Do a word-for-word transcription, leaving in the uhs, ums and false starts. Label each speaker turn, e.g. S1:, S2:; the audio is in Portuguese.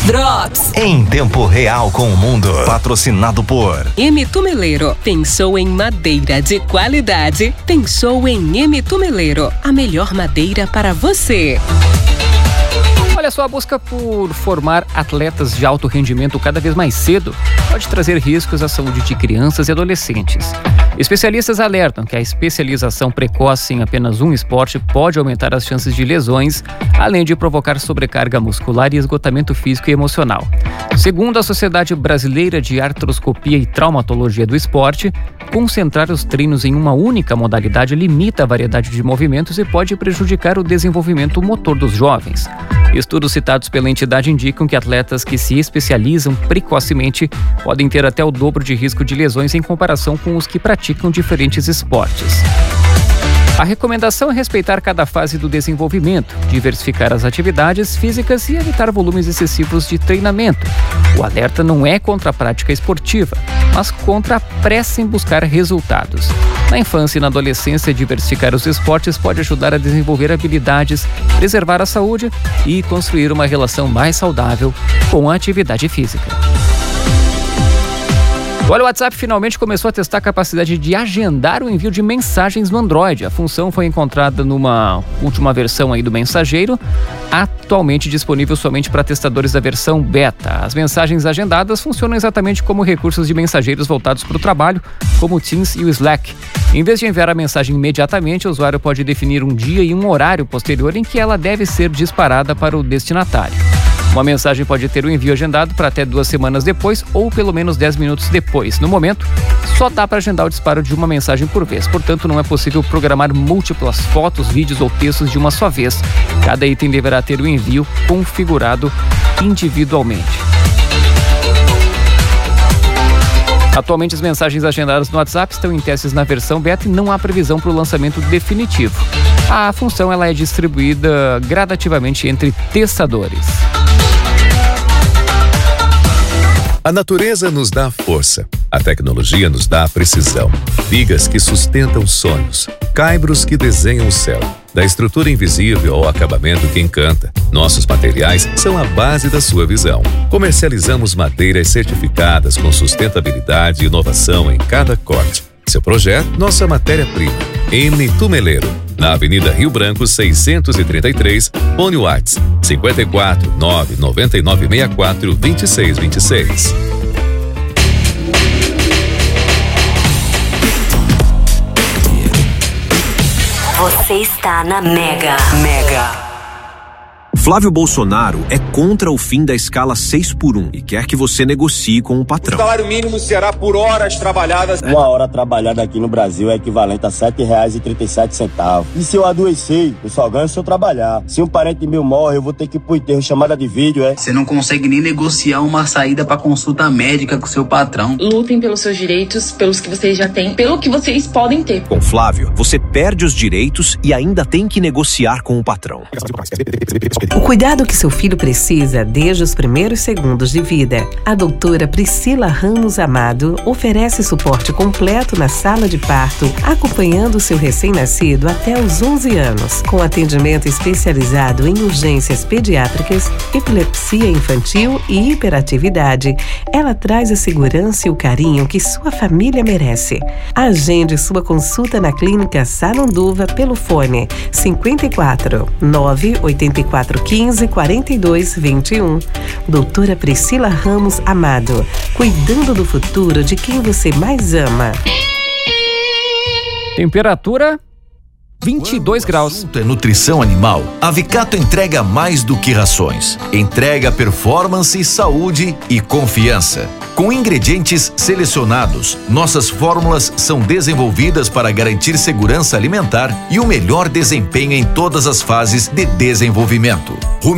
S1: Drops.
S2: Em tempo real com o mundo. Patrocinado por
S1: M. Tumeleiro. Pensou em madeira de qualidade? Pensou em M. Tumeleiro. A melhor madeira para você.
S3: Olha só, a busca por formar atletas de alto rendimento cada vez mais cedo pode trazer riscos à saúde de crianças e adolescentes. Especialistas alertam que a especialização precoce em apenas um esporte pode aumentar as chances de lesões, além de provocar sobrecarga muscular e esgotamento físico e emocional. Segundo a Sociedade Brasileira de Artroscopia e Traumatologia do Esporte, concentrar os treinos em uma única modalidade limita a variedade de movimentos e pode prejudicar o desenvolvimento motor dos jovens. Estudos citados pela entidade indicam que atletas que se especializam precocemente podem ter até o dobro de risco de lesões em comparação com os que praticam diferentes esportes. A recomendação é respeitar cada fase do desenvolvimento, diversificar as atividades físicas e evitar volumes excessivos de treinamento. O alerta não é contra a prática esportiva, mas contra a pressa em buscar resultados. Na infância e na adolescência, diversificar os esportes pode ajudar a desenvolver habilidades, preservar a saúde e construir uma relação mais saudável com a atividade física. Olha, o WhatsApp finalmente começou a testar a capacidade de agendar o envio de mensagens no Android. A função foi encontrada numa última versão aí do mensageiro, atualmente disponível somente para testadores da versão beta. As mensagens agendadas funcionam exatamente como recursos de mensageiros voltados para o trabalho, como o Teams e o Slack. Em vez de enviar a mensagem imediatamente, o usuário pode definir um dia e um horário posterior em que ela deve ser disparada para o destinatário. Uma mensagem pode ter o envio agendado para até duas semanas depois ou pelo menos dez minutos depois. No momento, só dá para agendar o disparo de uma mensagem por vez. Portanto, não é possível programar múltiplas fotos, vídeos ou textos de uma só vez. Cada item deverá ter o envio configurado individualmente. Atualmente, as mensagens agendadas no WhatsApp estão em testes na versão beta e não há previsão para o lançamento definitivo. A função ela é distribuída gradativamente entre testadores.
S4: A natureza nos dá força, a tecnologia nos dá precisão, vigas que sustentam sonhos, caibros que desenham o céu. Da estrutura invisível ao acabamento que encanta, nossos materiais são a base da sua visão. Comercializamos madeiras certificadas com sustentabilidade e inovação em cada corte. Seu projeto, nossa matéria-prima. M. Tumeleiro, na Avenida Rio Branco seiscentos e trinta e três, fone WhatsApp cinco quatro nove nove nove seis quatro dois seis dois seis.
S5: Você está na Mega. Mega.
S6: Flávio Bolsonaro é contra o fim da escala seis por um e quer que você negocie com o patrão.
S7: O salário mínimo será por horas trabalhadas.
S8: Uma hora trabalhada aqui no Brasil é equivalente a sete reais e trinta e sete centavos. E se eu adoecer, eu só ganho se eu trabalhar. Se um parente meu morre, eu vou ter que ir pro enterro, chamada de vídeo, é?
S9: Você não consegue nem negociar uma saída pra consulta médica com seu patrão.
S10: Lutem pelos seus direitos, pelos que vocês já têm, pelo que vocês podem ter.
S6: Com Flávio, você perde os direitos e ainda tem que negociar com o patrão.
S11: O cuidado que seu filho precisa desde os primeiros segundos de vida. A doutora Priscila Ramos Amado oferece suporte completo na sala de parto, acompanhando seu recém-nascido até os onze anos, com atendimento especializado em urgências pediátricas, epilepsia infantil e hiperatividade. Ela traz a segurança e o carinho que sua família merece. Agende sua consulta na Clínica Sananduva pelo fone cinco quatro nove oito quatro um cinco quarenta e dois vinte e um. Doutora Priscila Ramos Amado, cuidando do futuro de quem você mais ama.
S3: Temperatura vinte e dois graus.
S2: É nutrição animal. A Vicato entrega mais do que rações. Entrega performance, saúde e confiança. Com ingredientes selecionados, nossas fórmulas são desenvolvidas para garantir segurança alimentar e o melhor desempenho em todas as fases de desenvolvimento.